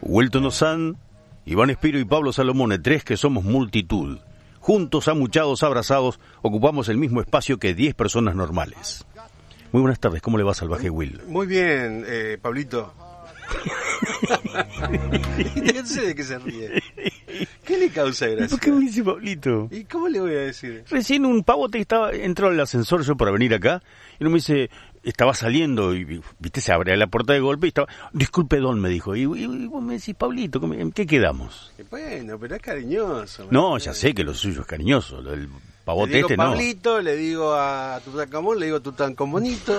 Wilton Ozan, Iván Espiro y Pablo Salomone, tres que somos multitud. Juntos, amuchados, abrazados, ocupamos el mismo espacio que 10 personas normales. Muy buenas tardes, ¿cómo le va, Salvaje Will? Muy bien, Pablito. No sé de qué se ríe. ¿Qué le causa gracia? ¿Por qué me dice Pablito? ¿Y cómo le voy a decir? Recién un pavote entró al ascensor yo para venir acá, y no me dice, estaba saliendo, y viste, se abre la puerta de golpe, y estaba, disculpe don, me dijo, y vos me decís, Pablito, ¿en qué quedamos? Bueno, pero es cariñoso. No, ya sé que lo suyo es cariñoso, el pavote le digo este Pablito, no. Le digo a Tutankamón, le digo Tutankamonito.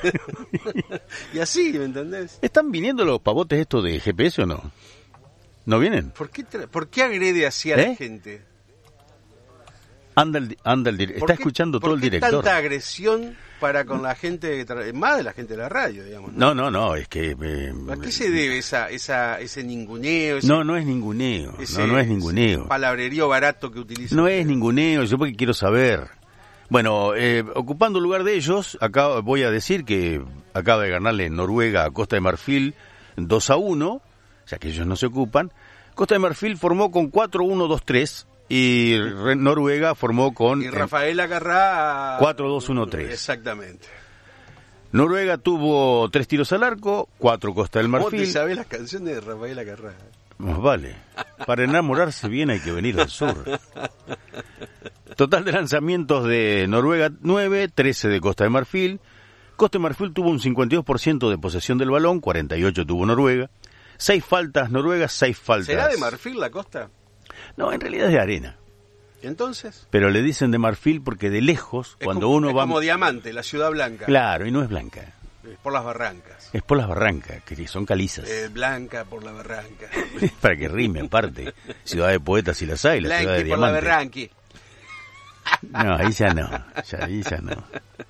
Y así, ¿me entendés? ¿Están viniendo los pavotes estos de GPS o no? ¿No vienen? ¿Por qué agrede así a la gente? Anda el director. Está escuchando todo el director. ¿Por qué tanta agresión para con la gente, más de la gente de la radio, digamos? No, es que... ¿A qué se debe ese ninguneo? No es ninguneo. No es ninguneo. Palabrerío barato que utiliza. No es ninguneo, yo porque quiero saber. Bueno, ocupando el lugar de ellos, acá voy a decir que acaba de ganarle Noruega a Costa de Marfil 2-1, ya que ellos no se ocupan. Costa de Marfil formó con 4-1-2-3 y Noruega formó con... Y Rafael Acarrá... 4-2-1-3. Exactamente. Noruega tuvo 3 tiros al arco, 4 Costa del Marfil. ¿Cómo te sabes las canciones de Rafael Acarrá? Más vale. Para enamorarse bien hay que venir al sur. Total de lanzamientos de Noruega 9, 13 de Costa de Marfil. Costa de Marfil tuvo un 52% de posesión del balón, 48 tuvo Noruega. 6 faltas noruegas, 6 faltas. ¿Será de marfil la costa? No, en realidad es de arena. ¿Entonces? Pero le dicen de marfil porque de lejos, cuando uno va... Es como Diamante, la ciudad blanca. Claro, y no es blanca. Es por las barrancas. Es por las barrancas, que son calizas. Blanca por la barranca. Para que rime, aparte. Ciudad de poetas y las hay, la ciudad de Blanqui por la Diamante. barranqui. No, ahí ya no. Ahí ya no.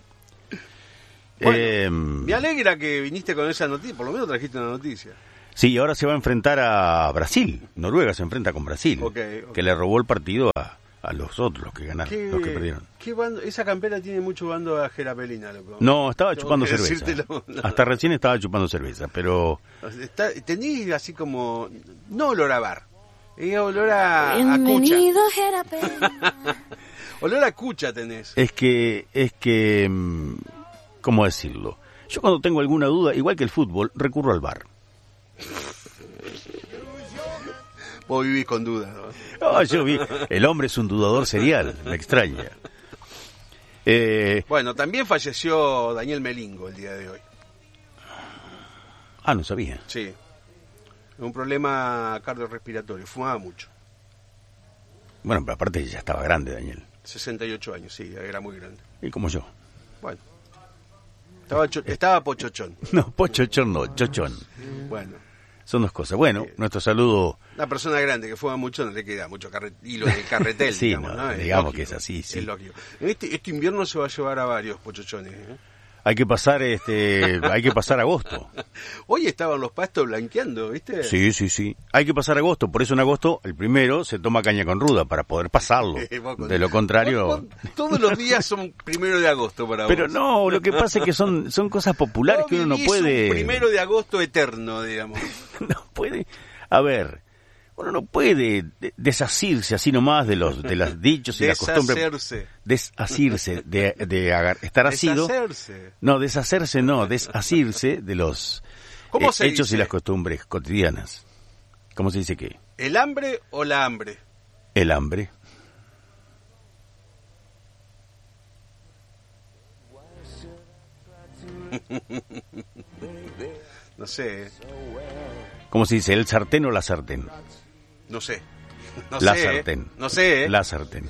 Bueno, me alegra que viniste con esa noticia, por lo menos trajiste una noticia. Sí, ahora se va a enfrentar a Brasil. Noruega se enfrenta con Brasil. Okay. Que le robó el partido a los otros, los que ganaron, los que perdieron. Esa campera tiene mucho bando a Jerapelina, loco. No, estaba chupando cerveza. No. Hasta recién estaba chupando cerveza, pero... Tenía así como... No olor a bar. Olor a Bienvenido cucha. Jerapelina. Olor a cucha tenés. Es que... ¿Cómo decirlo? Yo cuando tengo alguna duda, igual que el fútbol, recurro al bar. Vos vivís con dudas, ¿no? No, yo vi. El hombre es un dudador serial, me extraña. Bueno, también falleció Daniel Melingo el día de hoy. Ah, no sabía. Sí. Un problema cardiorrespiratorio, fumaba mucho. Bueno, pero aparte ya estaba grande, Daniel. 68 años, sí, era muy grande. Y como yo. Bueno. Estaba pochochón. No, pochochón no, chochón. Bueno. Son dos cosas. Bueno, nuestro saludo... Una persona grande que fuma mucho no le queda mucho hilo de carretel. Sí, digamos, ¿no? digamos lógico, que es así, sí. Es lógico. Este invierno se va a llevar a varios pochochones, ¿eh? Hay que pasar agosto. Hoy estaban los pastos blanqueando, ¿viste? Sí. Hay que pasar agosto, por eso en agosto, el primero, se toma caña con ruda para poder pasarlo. De lo contrario... Todos los días son 1 de agosto para vos. Pero no, lo que pasa es que son cosas populares que uno no puede... Un 1 de agosto eterno, digamos. No puede... A ver, uno no puede desasirse así nomás de los dichos y las costumbres. Desasirse. Estar asido. Deshacerse. No, deshacerse no, desasirse de los hechos dice? y las costumbres cotidianas. ¿Cómo se dice qué? ¿El hambre o la hambre? El hambre. No sé. ¿Cómo se dice? ¿El sartén o la sartén? No sé. La sartén. No sé. La sartén.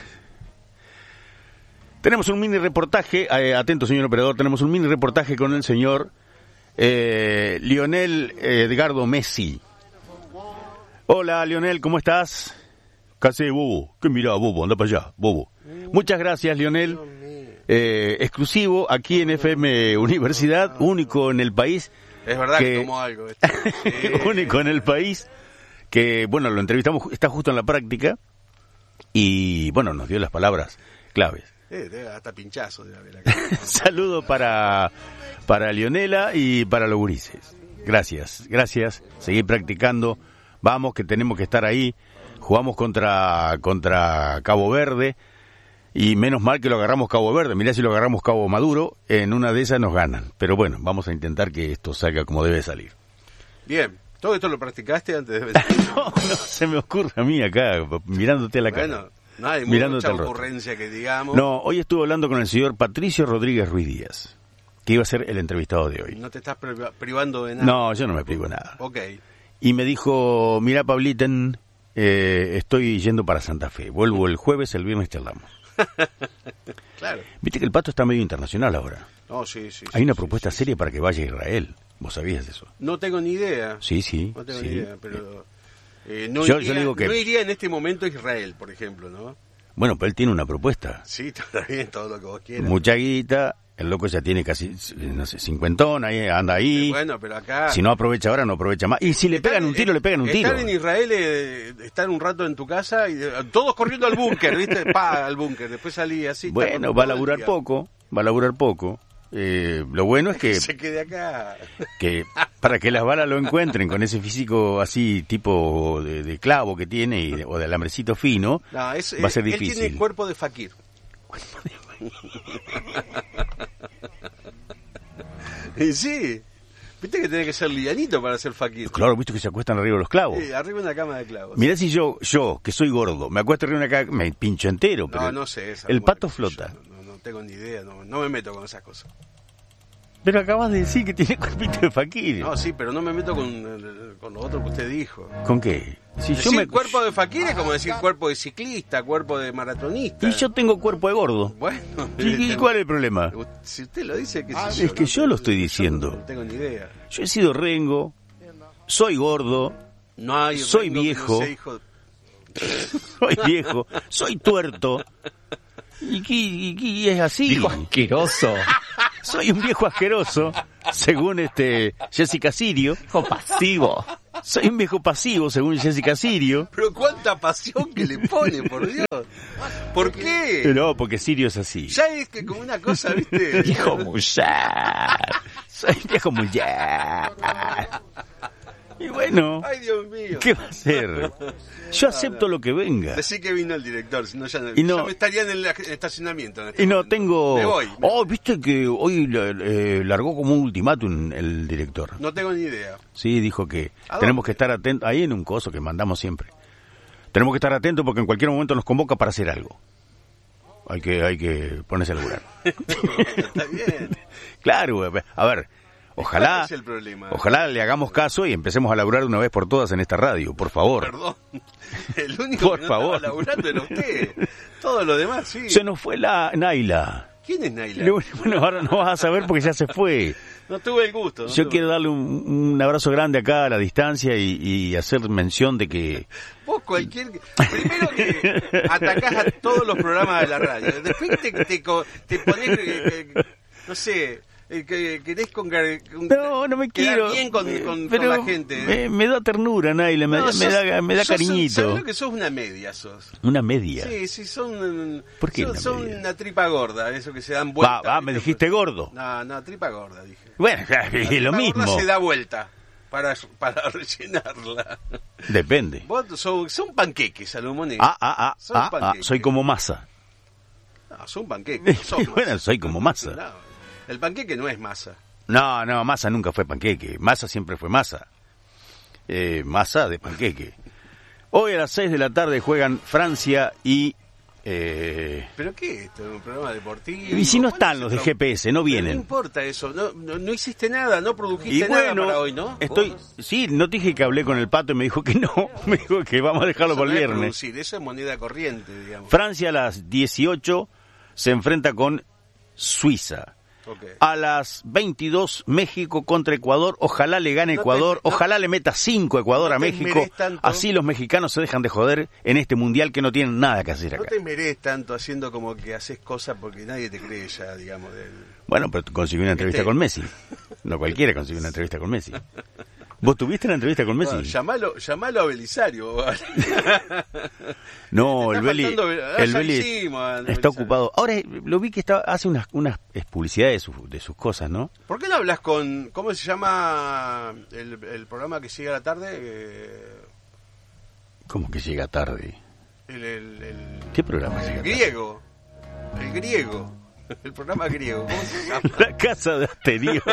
Tenemos un mini reportaje, atento señor operador, tenemos un mini reportaje con el señor Lionel Edgardo Messi. Hola Lionel, ¿cómo estás? ¿Qué haces, bobo? ¿Qué mirá, bobo? Anda para allá, bobo. Muchas gracias Lionel. Exclusivo aquí en FM Universidad, único en el país. Es verdad que tomó algo. Único en el país. Que, bueno, lo entrevistamos, está justo en la práctica. Y, bueno, nos dio las palabras claves. Hasta pinchazo debe haber acá. Saludo para Lionela y para los gurises. Gracias. Seguí practicando. Vamos, que tenemos que estar ahí. Jugamos contra Cabo Verde. Y menos mal que lo agarramos Cabo Verde. Mirá si lo agarramos Cabo Maduro, en una de esas nos ganan. Pero bueno, vamos a intentar que esto salga como debe salir. Bien. ¿Todo esto lo practicaste antes de venir? No se me ocurre a mí acá, mirándote a la cara. Bueno, no hay mirándote mucha al rostro. ocurrencia que digamos. No, hoy estuve hablando con el señor Patricio Rodríguez Ruiz Díaz, que iba a ser el entrevistado de hoy. No te estás privando de nada. No, yo no me privo de nada. Ok. Y me dijo, mira Pabliten, estoy yendo para Santa Fe. Vuelvo el jueves, el viernes charlamos. Claro. Viste que el Pato está medio internacional ahora. No, sí. Hay una propuesta seria para que vaya a Israel. ¿Vos sabías eso? No tengo ni idea. Sí. No tengo sí. ni idea, pero... no, Yo iría, digo que... no iría en este momento a Israel, por ejemplo, ¿no? Bueno, pero él tiene una propuesta. Sí, está bien, todo lo que vos quieras. Mucha guita, el loco ya tiene casi, no sé, 50, anda ahí. Bueno, pero acá... Si no aprovecha ahora, no aprovecha más. Y si le pegan un tiro, le pegan un tiro. Estar en Israel, estar un rato en tu casa y todos corriendo al búnker, ¿viste? Al búnker, después salí así. Bueno, va a laburar poco. Lo bueno es que se quede acá. Que para que las balas lo encuentren con ese físico así tipo de clavo que tiene o de alambrecito fino, No, va a ser difícil. Él tiene cuerpo de fakir. Y sí, viste que tiene que ser livianito para ser fakir. Claro, viste que se acuestan arriba de los clavos. Sí, arriba de una cama de clavos. Mirá si yo que soy gordo, me acuesto arriba de una cama, me pincho entero, pero no sé. el pato flota. No tengo ni idea, no me meto con esas cosas. Pero acabas de decir que tiene cuerpito de fakir. No, sí, pero no me meto con lo otro que usted dijo. ¿Con qué? Si decir cuerpo de fakir es como decir cuerpo de ciclista, cuerpo de maratonista. Y yo tengo cuerpo de gordo. Bueno. ¿Y cuál es el problema? Si usted lo dice, que es que yo lo estoy diciendo. No tengo ni idea. Yo he sido rengo, soy gordo, soy viejo, soy viejo, soy tuerto. Y es así. Viejo asqueroso. Soy un viejo asqueroso, según Jessica Sirio. Viejo pasivo. Soy un viejo pasivo, según Jessica Sirio. Pero cuánta pasión que le pone, por Dios. ¿Por qué? No, porque Sirio es así. Ya es que como una cosa, ¿viste? Viejo mullar. Soy viejo mullar. Y bueno, ay, Dios mío. ¿Qué va a hacer? Yo acepto lo que venga. Decí que vino el director, si no ya me estaría en el estacionamiento. Y no tengo... Me voy. ¿Viste que hoy largó como un ultimátum el director? No tengo ni idea. Sí, dijo que tenemos que estar atentos, ahí en un coso que mandamos siempre. Tenemos que estar atentos porque en cualquier momento nos convoca para hacer algo. Hay que ponerse a laburar. Está bien. Claro, a ver... Ojalá le hagamos caso y empecemos a laburar de una vez por todas en esta radio, por favor. Perdón, el único por que no favor. estaba laburando era usted. Todo lo demás, sí. Se nos fue la Naila. ¿Quién es Naila? Bueno, ahora no vas a saber porque ya se fue. No tuve el gusto. Yo quiero darle un abrazo grande acá a la distancia y hacer mención de que... Vos primero que atacás a todos los programas de la radio. Después te ponés... no sé... querés no me quiero bien con la gente. Me da ternura, Naila, me da cariñito. ¿Sabes lo que sos? Una media sos. ¿Una media? Sí, son... ¿Por qué son una tripa gorda, eso que se dan vuelta. Me dijiste gordo. No, tripa gorda, dije. Bueno, es lo mismo. Gorda se da vuelta para rellenarla. Depende. Vos son panqueques, Salomón. Soy como masa. No, son panqueques. Bueno, soy como masa. No. El panqueque no es masa. No, masa nunca fue panqueque. Masa siempre fue masa. Masa de panqueque. Hoy a las 6 de la tarde juegan Francia y... ¿Pero qué es esto? ¿Un programa deportivo? Y si no están los de GPS, no vienen. No importa eso. No hiciste nada, no produjiste nada para hoy, ¿no? Sí, no te dije que hablé con el Pato y me dijo que no. Me dijo que vamos a dejarlo para el viernes. Eso es moneda corriente, digamos. Francia a las 18 se enfrenta con Suiza. Okay. A las 22, México contra Ecuador. Ojalá le gane Ecuador. Ojalá le meta 5 Ecuador a México. Así los mexicanos se dejan de joder en este mundial que no tienen nada que hacer acá. No te mereces tanto haciendo como que haces cosas porque nadie te cree ya, digamos. Bueno, pero consiguió una entrevista con Messi. No cualquiera consiguió una entrevista con Messi. ¿Vos tuviste la entrevista con Messi? Bueno, llamalo a Belisario. No, el Está Beli, faltando- el ya Beli hicimos, está Belisario. ocupado. Ahora lo vi que hace unas publicidades de sus cosas, ¿no? ¿Por qué no hablas con... ¿Cómo se llama el programa que sigue a la tarde? Como que llega tarde. El ¿Qué programa llega tarde? griego. El griego. El programa griego. ¿Cómo se llama? La casa de Asterión.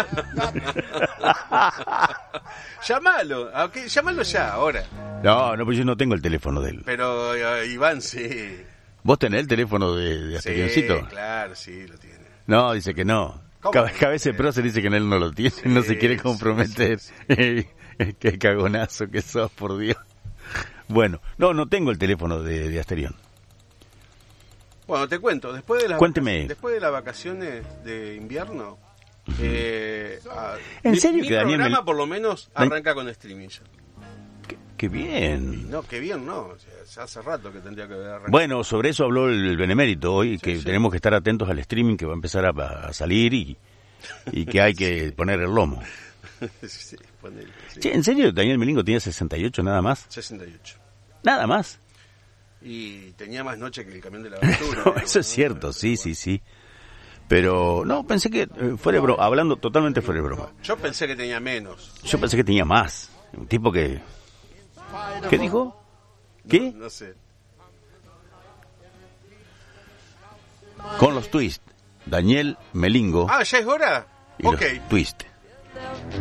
Llámalo. Llámalo ya, ahora. No, pues yo no tengo el teléfono de él. Pero Iván sí. ¿Vos tenés el teléfono de Asterioncito? Sí, claro, sí, lo tiene. No, dice que no. ¿Cómo? Cabeza de prócer dice que él no lo tiene, no se quiere sí, comprometer. Qué cagonazo que sos, por Dios. Bueno, no tengo el teléfono de Asterión. Bueno, te cuento, después de las Cuénteme. después de las vacaciones de invierno, ¿En serio mi que Daniel programa por lo menos Dan- arranca con streaming ya. Qué bien. No, qué bien, no, o sea, ya hace rato que tendría que haber arrancado. Bueno, sobre eso habló el Benemérito hoy, que sí. tenemos que estar atentos al streaming que va a empezar a salir y que hay que poner el lomo. Sí, ponele, sí. Che, ¿en serio Daniel Melingo tenía 68 nada más? 68. Nada más. Y tenía más noche que el camión de la basura. No, eso es cierto, sí. Pero no, pensé que fuera de broma, hablando totalmente fuera de broma. Yo pensé que tenía menos. Yo pensé que tenía más. Un tipo que... ¿Qué dijo? ¿Qué? No sé. Con los twists. Daniel Melingo Ah, ¿ya es hora? y Ok. los twists.